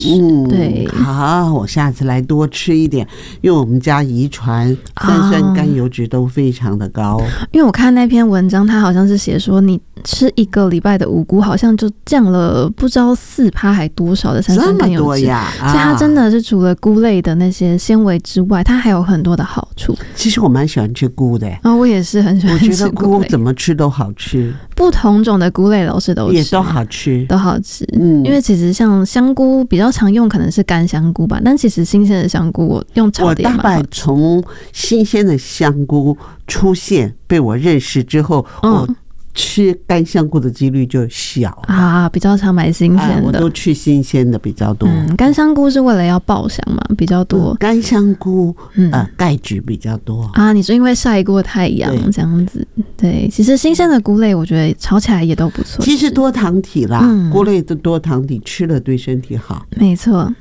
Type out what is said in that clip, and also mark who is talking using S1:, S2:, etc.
S1: 对，
S2: 好，我下次来多吃一点，因为我们家遗传三酸甘油脂都非常的高。
S1: 因为我看那篇文章，它好像是写说，你吃1个礼拜的五菇，好像就降了不知道4%还多少的三酸甘油脂，
S2: 这么多呀！
S1: 所以它真的是除了菇类的那些纤维之外，它还有很多的好处。
S2: 其实我蛮喜欢吃菇的，
S1: 我也是很喜欢吃菇类。
S2: 我觉得菇怎么吃都好吃，
S1: 不同种的菇类老师都吃，
S2: 也都好吃，
S1: 都好吃。因为其实像香菇比较常用，可能是干香菇吧，但其实新鲜的香菇我用炒的也蛮好吃。
S2: 我大概从新鲜的香菇出现被我认识之后，我吃干香菇的几率就小
S1: 比较常买新鲜的，
S2: 我都吃新鲜的比较多。
S1: 干香菇是为了要爆香嘛，比较多。
S2: 干香菇钙质比较多
S1: 你是因为晒过太阳这样子？对，其实新鲜的菇类我觉得炒起来也都不错。
S2: 其实多糖体啦，菇类的多糖体吃了对身体好。
S1: 没错。